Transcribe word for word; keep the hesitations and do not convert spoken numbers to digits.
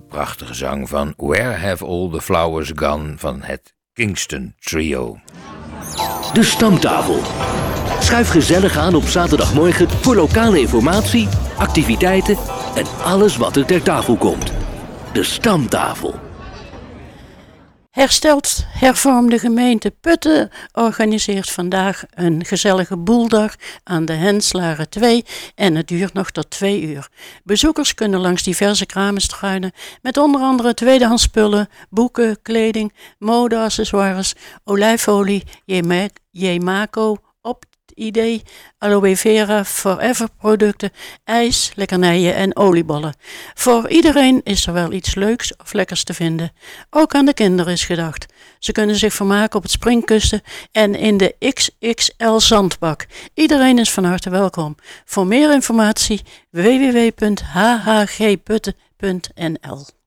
prachtige zang van Where Have All the Flowers Gone van het Kingston Trio. De Stamtafel. Schuif gezellig aan op zaterdagmorgen voor lokale informatie, activiteiten en alles wat er ter tafel komt. De Stamtafel. Hersteld hervormde gemeente Putten organiseert vandaag een gezellige boeldag aan de Henslaren twee en het duurt nog tot twee uur. Bezoekers kunnen langs diverse kramen struinen met onder andere tweedehands spullen, boeken, kleding, modeaccessoires, olijfolie, Jemaco, Opt-idee, aloe vera, forever producten, ijs, lekkernijen en oliebollen. Voor iedereen is er wel iets leuks of lekkers te vinden. Ook aan de kinderen is gedacht. Ze kunnen zich vermaken op het springkussen en in de X X L zandbak. Iedereen is van harte welkom. Voor meer informatie w w w punt h h g putten punt n l.